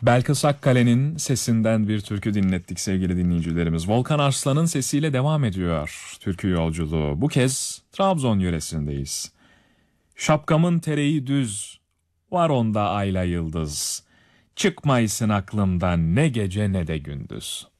Belkıs Akkale'nin sesinden bir türkü dinlettik sevgili dinleyicilerimiz. Volkan Arslan'ın sesiyle devam ediyor türkü yolculuğu. Bu kez Trabzon yöresindeyiz. Şapkamın tereyi düz, var onda ayla yıldız. Çıkmaysın aklımdan ne gece ne de gündüz.